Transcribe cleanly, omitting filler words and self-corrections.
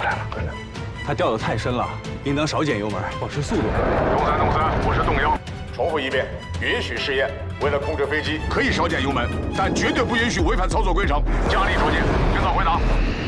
来了，快来！ 它掉得太深了，应当少减油门，保持速度。 动3，我是动1。重复一遍，允许试验。为了控制飞机，可以少减油门，但绝对不允许违反操作规程。加力出击，听到回答。